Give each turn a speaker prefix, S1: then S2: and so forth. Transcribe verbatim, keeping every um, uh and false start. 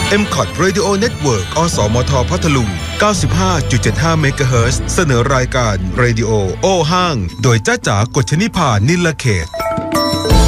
S1: เอ็ม คอท Radio Network อสมทพัทลุง เก้าสิบห้าจุดเจ็ดห้า เมกะเฮิรตซ์ เสนอรายการ Radio โอห้างโดยจ้าจ๋ากฎชนิพานิลเขต